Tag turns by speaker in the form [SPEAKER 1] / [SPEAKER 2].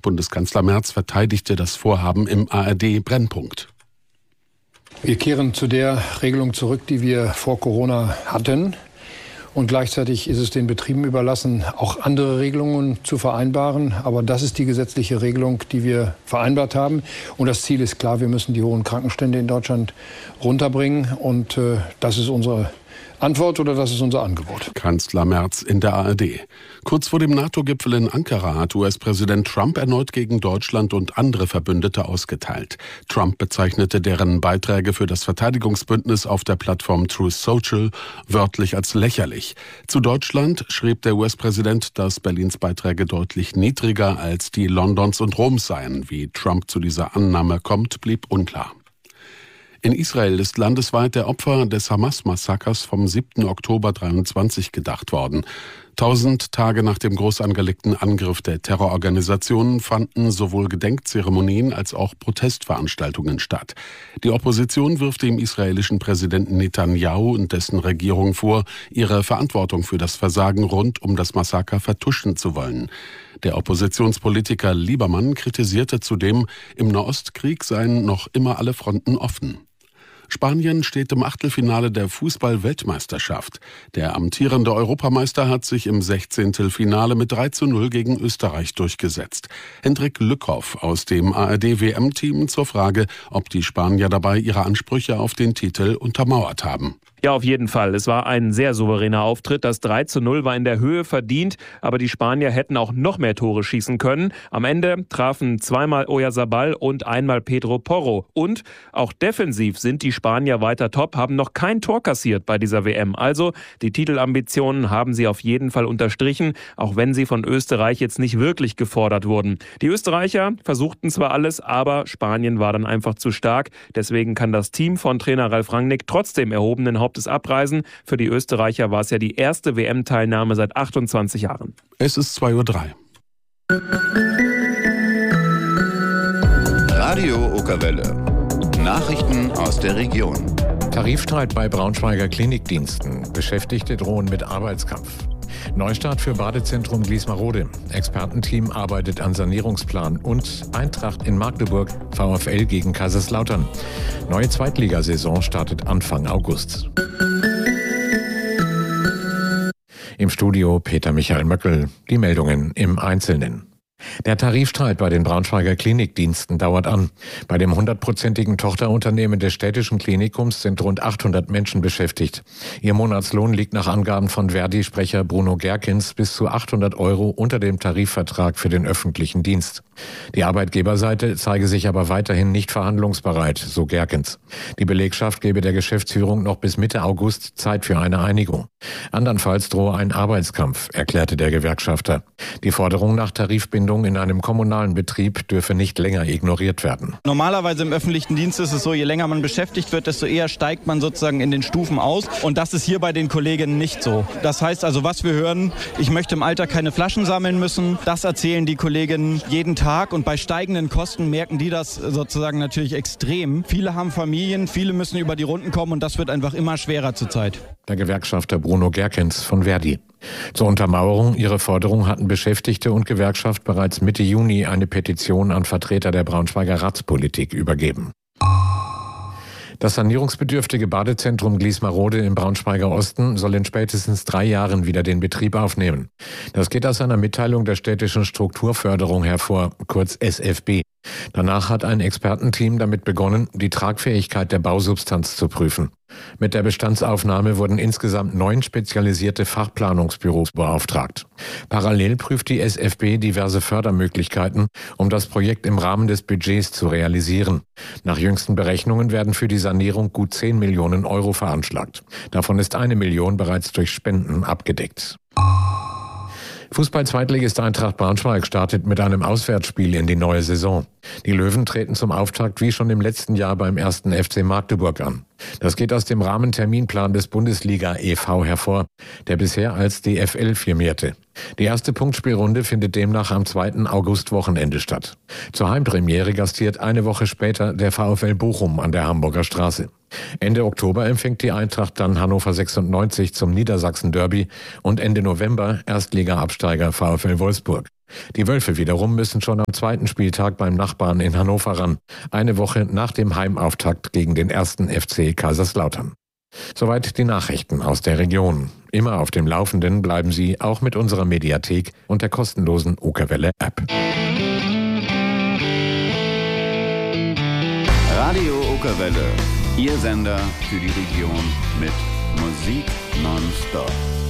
[SPEAKER 1] Bundeskanzler Merz verteidigte das Vorhaben im ARD-Brennpunkt.
[SPEAKER 2] Wir kehren zu der Regelung zurück, die wir vor Corona hatten. Und gleichzeitig ist es den Betrieben überlassen, auch andere Regelungen zu vereinbaren. Aber das ist die gesetzliche Regelung, die wir vereinbart haben. Und das Ziel ist klar, wir müssen die hohen Krankenstände in Deutschland runterbringen. Und das ist unsere Antwort oder das ist unser Angebot.
[SPEAKER 1] Kanzler Merz in der ARD. Kurz vor dem NATO-Gipfel in Ankara hat US-Präsident Trump erneut gegen Deutschland und andere Verbündete ausgeteilt. Trump bezeichnete deren Beiträge für das Verteidigungsbündnis auf der Plattform Truth Social wörtlich als lächerlich. Zu Deutschland schrieb der US-Präsident, dass Berlins Beiträge deutlich niedriger als die Londons und Roms seien. Wie Trump zu dieser Annahme kommt, blieb unklar. In Israel ist landesweit der Opfer des Hamas-Massakers vom 7. Oktober 23 gedacht worden. 1000 Tage nach dem groß angelegten Angriff der Terrororganisationen fanden sowohl Gedenkzeremonien als auch Protestveranstaltungen statt. Die Opposition wirft dem israelischen Präsidenten Netanyahu und dessen Regierung vor, ihre Verantwortung für das Versagen rund um das Massaker vertuschen zu wollen. Der Oppositionspolitiker Liebermann kritisierte zudem, im Nahostkrieg seien noch immer alle Fronten offen. Spanien steht im Achtelfinale der Fußball-Weltmeisterschaft. Der amtierende Europameister hat sich im 16. Finale mit 3:0 gegen Österreich durchgesetzt. Hendrik Lückhoff aus dem ARD-WM-Team zur Frage, ob die Spanier dabei ihre Ansprüche auf den Titel untermauert haben.
[SPEAKER 3] Ja, auf jeden Fall. Es war ein sehr souveräner Auftritt. Das 3:0 war in der Höhe verdient, aber die Spanier hätten auch noch mehr Tore schießen können. Am Ende trafen zweimal Oyarzabal und einmal Pedro Porro. Und auch defensiv sind die Spanier weiter top, haben noch kein Tor kassiert bei dieser WM. Also die Titelambitionen haben sie auf jeden Fall unterstrichen, auch wenn sie von Österreich jetzt nicht wirklich gefordert wurden. Die Österreicher versuchten zwar alles, aber Spanien war dann einfach zu stark. Deswegen kann das Team von Trainer Ralf Rangnick trotzdem erhobenen Hauptes abreisen. Für die Österreicher war es ja die erste WM-Teilnahme seit 28 Jahren.
[SPEAKER 1] Es ist 2:03 Uhr.
[SPEAKER 4] Radio Okerwelle. Nachrichten aus der Region.
[SPEAKER 5] Tarifstreit bei Braunschweiger Klinikdiensten. Beschäftigte drohen mit Arbeitskampf. Neustart für Badezentrum Gliesmarode. Expertenteam arbeitet an Sanierungsplan. Und Eintracht in Magdeburg, VfL gegen Kaiserslautern. Neue Zweitligasaison startet Anfang August. Im Studio Peter Michael Möckel. Die Meldungen im Einzelnen. Der Tarifstreit bei den Braunschweiger Klinikdiensten dauert an. Bei dem 100%igen Tochterunternehmen des städtischen Klinikums sind rund 800 Menschen beschäftigt. Ihr Monatslohn liegt nach Angaben von Verdi-Sprecher Bruno Gerkens bis zu 800 € unter dem Tarifvertrag für den öffentlichen Dienst. Die Arbeitgeberseite zeige sich aber weiterhin nicht verhandlungsbereit, so Gerkens. Die Belegschaft gebe der Geschäftsführung noch bis Mitte August Zeit für eine Einigung. Andernfalls drohe ein Arbeitskampf, erklärte der Gewerkschafter. Die Forderung nach Tarifbindung in einem kommunalen Betrieb dürfe nicht länger ignoriert werden.
[SPEAKER 6] Normalerweise im öffentlichen Dienst ist es so, je länger man beschäftigt wird, desto eher steigt man sozusagen in den Stufen aus. Und das ist hier bei den Kolleginnen nicht so. Das heißt also, was wir hören, ich möchte im Alter keine Flaschen sammeln müssen. Das erzählen die Kolleginnen jeden Tag. Und bei steigenden Kosten merken die das sozusagen natürlich extrem. Viele haben Familien, viele müssen über die Runden kommen und das wird einfach immer schwerer zurzeit.
[SPEAKER 5] Der Gewerkschafter Bruno Gerkens von Verdi. Zur Untermauerung ihrer Forderung hatten Beschäftigte und Gewerkschaft bereits Mitte Juni eine Petition an Vertreter der Braunschweiger Ratspolitik übergeben. Das sanierungsbedürftige Badezentrum Gliesmarode im Braunschweiger Osten soll in spätestens 3 Jahren wieder den Betrieb aufnehmen. Das geht aus einer Mitteilung der städtischen Strukturförderung hervor, kurz SFB. Danach hat ein Expertenteam damit begonnen, die Tragfähigkeit der Bausubstanz zu prüfen. Mit der Bestandsaufnahme wurden insgesamt 9 spezialisierte Fachplanungsbüros beauftragt. Parallel prüft die SFB diverse Fördermöglichkeiten, um das Projekt im Rahmen des Budgets zu realisieren. Nach jüngsten Berechnungen werden für die Sanierung gut 10 Millionen € veranschlagt. Davon ist 1 Million bereits durch Spenden abgedeckt. Fußball-Zweitligist Eintracht Braunschweig startet mit einem Auswärtsspiel in die neue Saison. Die Löwen treten zum Auftakt wie schon im letzten Jahr beim 1. FC Magdeburg an. Das geht aus dem Rahmenterminplan des Bundesliga e.V. hervor, der bisher als DFL firmierte. Die erste Punktspielrunde findet demnach am 2. August-Wochenende statt. Zur Heimpremiere gastiert eine Woche später der VfL Bochum an der Hamburger Straße. Ende Oktober empfängt die Eintracht dann Hannover 96 zum Niedersachsen-Derby und Ende November Erstliga-Absteiger VfL Wolfsburg. Die Wölfe wiederum müssen schon am 2. Spieltag beim Nachbarn in Hannover ran. Eine Woche nach dem Heimauftakt gegen den 1. FC Kaiserslautern. Soweit die Nachrichten aus der Region. Immer auf dem Laufenden bleiben Sie auch mit unserer Mediathek und der kostenlosen Okerwelle-App.
[SPEAKER 4] Radio Okerwelle, Ihr Sender für die Region mit Musik nonstop.